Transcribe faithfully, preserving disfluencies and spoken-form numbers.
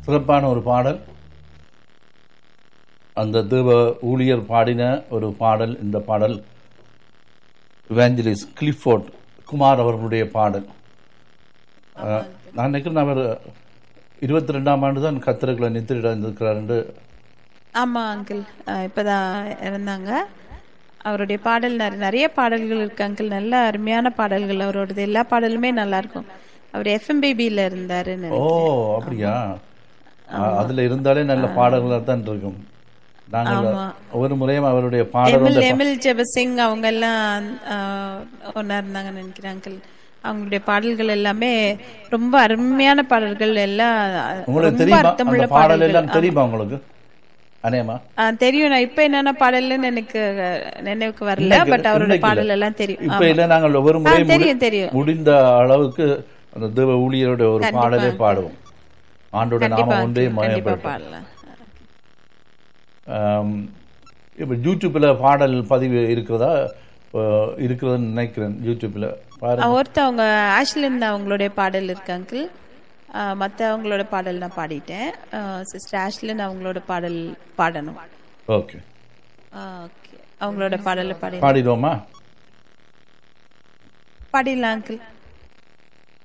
சிறப்பான ஒரு பாடல். அந்த தேவ ஊழியர் பாடின ஒரு பாடல். இந்த பாடல் இவாஞ்சலிஸ்ட் கிளிஃபோர்ட் குமார் அவர்களுடைய பாடல். நான் நினைக்கிறேன் அவர் இருபத்தி ரெண்டாம் ஆண்டு தான் கத்தர்களை நித்திரிட இருந்திருக்கிறார். ஆமா அங்கிள், இப்பதான் இருந்தாங்க. அவருடைய பாடல் நிறைய பாடல்கள் இருக்கு அங்கிள், நல்ல அருமையான பாடல்கள். அவரோடது எல்லா பாடலுமே நல்லா இருக்கும். அவர் எஃப்எம்பிபில இருந்தாரு. ஓ அப்படியா? அதுல இருந்தாலே நல்ல பாடல்களா தான் இருக்கும். நாங்கள் ஒவ்வொரு முறையும் அவருடைய பாடல் எமில் ஜெபசிங் அவங்க எல்லாம் ஒன்னா இருந்தாங்க நினைக்கிறேன் அங்கிள். அவங்களுடைய பாடல்கள் எல்லாமே ரொம்ப அருமையான பாடல்கள். எல்லாம் உங்களுக்கு தெரியுமா பாடல் எல்லாம்? தெரியுமா உங்களுக்கு? அனேமா தெரியும். நான் இப்ப என்னென்ன பாடல்னு எனக்கு நினைவுக்கு வரல, பட் அவரோட பாடல் எல்லாம் தெரியும். இப்ப இல்ல, நாங்கள் ஒவ்வொரு முறையும் தெரியும் தெரியும் முடிந்த அளவுக்கு அந்த தேவ ஊழியரோட ஒரு பாடலை பாடுவோம். ஆண்டோட நாம ஒன்றே மயப்படலாம். இப்ப யூடியூப்ல பாடல் பதிவு இருக்கிறதா இருக்கிறதுன்னு நினைக்கிறேன். யூடியூப்ல ஒருத்தவங்க ஆஷ்லின் அவங்களுடைய பாடல் இருக்கு அங்கிள். மற்ற அவங்களோட பாடல் நான் பாடிட்டேன். சிஸ்டர் ஆஷ்லின் அவங்களோட பாடல் பாடணும். ஓகே ஓகே, அவங்களோட பாடலை பாடி பாடிடுவோமா? பாடிடலாம் அங்கிள்.